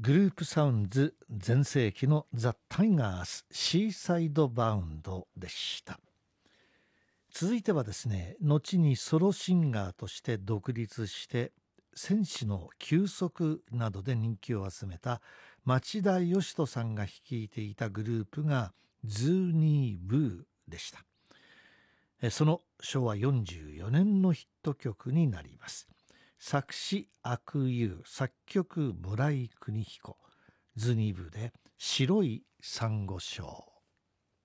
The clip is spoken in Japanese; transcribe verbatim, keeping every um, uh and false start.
グループサウンズ全盛期のザ・タイガースシーサイドバウンドでした。続いてはですね、後にソロシンガーとして独立して戦士の休息などで人気を集めた町田義人さんが率いていたグループがズーニー・ブーでした。そのしょうわよんじゅうよねんのヒット曲になります。作詞阿久悠、作曲村井邦彦、ズーニー・ブーで白い珊瑚礁。